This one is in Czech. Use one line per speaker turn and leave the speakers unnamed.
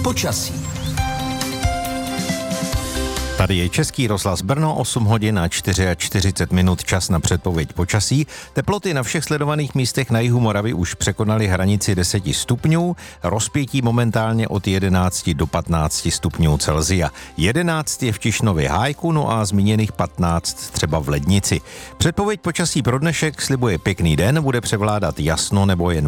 počasí.
Tady je Český rozhlas Brno, 8 hodin a 44 minut, čas na předpověď počasí. Teploty na všech sledovaných místech na jihu Moravy už překonaly hranici 10 stupňů, rozpětí momentálně od 11 do 15 stupňů Celsia. 11 je v Tišnově Hájku, no a zmíněných 15 třeba v Lednici. Předpověď počasí pro dnešek slibuje pěkný den, bude převládat jasno nebo jen